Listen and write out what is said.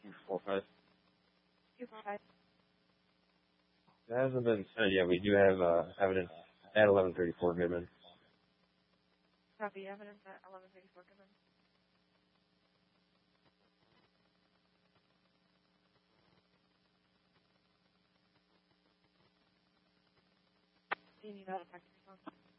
245. 245. It hasn't been sent yet. We do have evidence at 1134 Goodman. Copy. Evidence at 1134 Goodman. Do you need that effective response?